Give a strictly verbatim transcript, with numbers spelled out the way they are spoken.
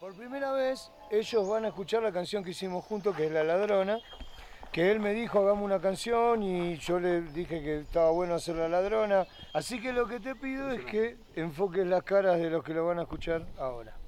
Por primera vez ellos van a escuchar la canción que hicimos juntos, que es La Ladrona, que él me dijo hagamos una canción y yo le dije que estaba bueno hacer La Ladrona. Así que lo que te pido es que enfoques las caras de los que lo van a escuchar ahora.